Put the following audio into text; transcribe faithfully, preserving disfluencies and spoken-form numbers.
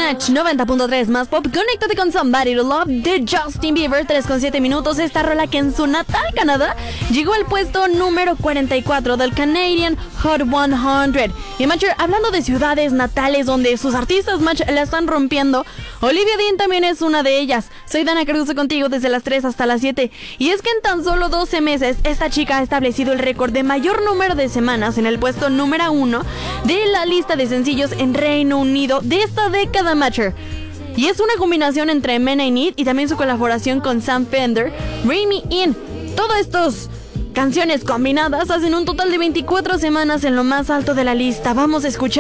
Match noventa punto tres más pop. Conéctate con Somebody to Love de Justin Bieber. tres con siete minutos. Esta rola que en su natal Canadá llegó al puesto número cuarenta y cuatro del Canadian Hot cien. Y Matcher, hablando de ciudades natales donde sus artistas Match la están rompiendo, Olivia Dean también es una de ellas. Soy Dana Cruz contigo desde las tres hasta las siete. Y es que en tan solo doce meses esta chica ha establecido el récord de mayor número de semanas en el puesto número uno de la lista de sencillos en Reino Unido de esta década, Matcher. Y es una combinación entre Men I Need y también su colaboración con Sam Fender, Bring Me In. Todas estas canciones combinadas hacen un total de veinticuatro semanas en lo más alto de la lista. Vamos a escuchar